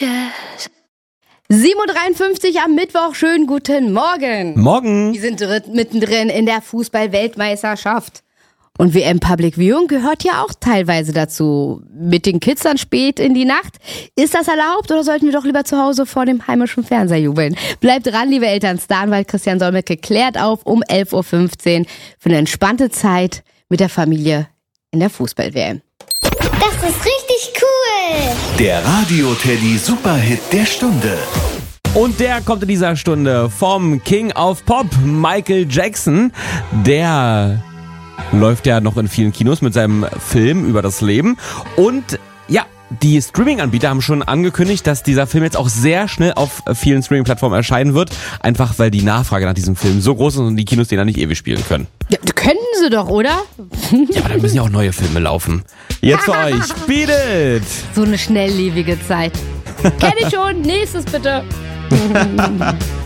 Jazz. 7:53 Uhr am Mittwoch, schönen guten Morgen. Morgen. Wir sind mittendrin in der Fußball-Weltmeisterschaft. Und WM Public Viewing gehört ja auch teilweise dazu. Mit den Kids dann spät in die Nacht. Ist das erlaubt oder sollten wir doch lieber zu Hause vor dem heimischen Fernseher jubeln? Bleibt dran, liebe Eltern. Staranwalt Christian Solmecke klärt auf um 11:15 Uhr für eine entspannte Zeit mit der Familie in der Fußball-WM. Das ist richtig cool. Der Radio-Teddy Superhit der Stunde. Und der kommt in dieser Stunde vom King of Pop, Michael Jackson. Der läuft ja noch in vielen Kinos mit seinem Film über das Leben. Und ja, die Streaming-Anbieter haben schon angekündigt, dass dieser Film jetzt auch sehr schnell auf vielen Streaming-Plattformen erscheinen wird. Einfach weil die Nachfrage nach diesem Film so groß ist und die Kinos den dann nicht ewig spielen können. Ja, könnten sie doch, oder? Ja, aber dann müssen ja auch neue Filme laufen. Jetzt für euch, Beat It! So eine schnelllebige Zeit. Kenn ich schon. Nächstes bitte.